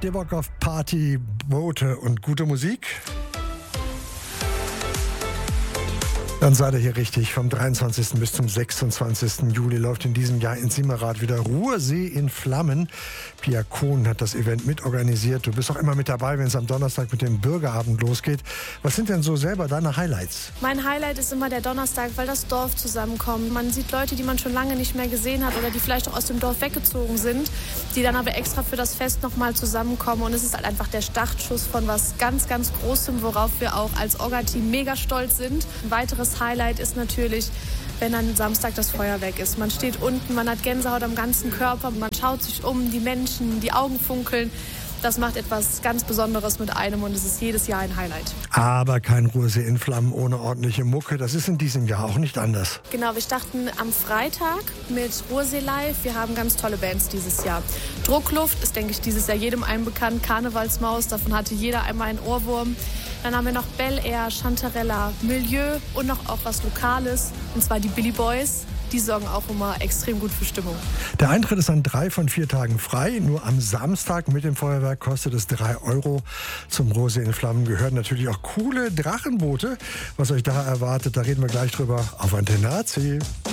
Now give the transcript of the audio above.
Habt ihr Bock auf Party, Boote und gute Musik? Dann seid ihr hier richtig. Vom 23. bis zum 26. Juli läuft in diesem Jahr in Simmerath wieder Ruhrsee in Flammen. Pia Kohn hat das Event mitorganisiert. Du bist auch immer mit dabei, wenn es am Donnerstag mit dem Bürgerabend losgeht. Was sind denn so selber deine Highlights? Mein Highlight ist immer der Donnerstag, weil das Dorf zusammenkommt. Man sieht Leute, die man schon lange nicht mehr gesehen hat oder die vielleicht auch aus dem Dorf weggezogen sind, die dann aber extra für das Fest nochmal zusammenkommen. Und es ist halt einfach der Startschuss von was ganz, ganz Großem, worauf wir auch als Orga-Team mega stolz sind. Ein weiteres Highlight ist natürlich, wenn dann Samstag das Feuer weg ist. Man steht unten, man hat Gänsehaut am ganzen Körper, man schaut sich um, die Menschen, die Augen funkeln. Das macht etwas ganz Besonderes mit einem und es ist jedes Jahr ein Highlight. Aber kein Ruhrsee in Flammen ohne ordentliche Mucke. Das ist in diesem Jahr auch nicht anders. Genau, wir starten am Freitag mit Ruhrsee Live. Wir haben ganz tolle Bands dieses Jahr. Druckluft ist, denke ich, dieses Jahr jedem einen bekannt. Karnevalsmaus, davon hatte jeder einmal einen Ohrwurm. Dann haben wir noch Bel Air, Chantarella, Milieu und noch auch was Lokales, und zwar die Billy Boys. Die sorgen auch immer extrem gut für Stimmung. Der Eintritt ist an 3 von 4 Tagen frei. Nur am Samstag mit dem Feuerwerk kostet es 3 €. Zum Ruhrsee in Flammen gehören natürlich auch coole Drachenboote. Was euch da erwartet, da reden wir gleich drüber auf Antenne AC.